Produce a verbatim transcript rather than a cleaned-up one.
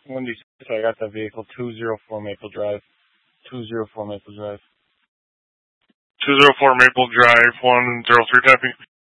Wendy, I got that vehicle, two oh four Maple Drive. two oh four Maple Drive. two oh four Maple Drive, one oh three, copy.